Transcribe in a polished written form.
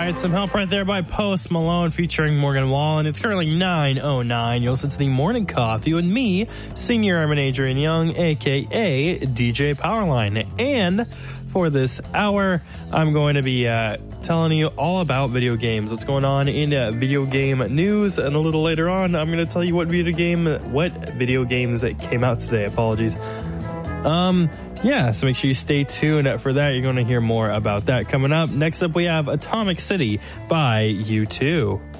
right, some help right there by Post Malone featuring Morgan Wallen. It's currently 9:09. You'll listen to the Morning Coffee with me, Senior Airman Adrian Young, a.k.a. DJ Powerline. And for this hour, I'm going to be telling you all about video games, what's going on in video game news, and a little later on, I'm going to tell you what video games that came out today. Apologies. So make sure you stay tuned for that. You're going to hear more about that coming up. Next up, we have Atomic City by U2.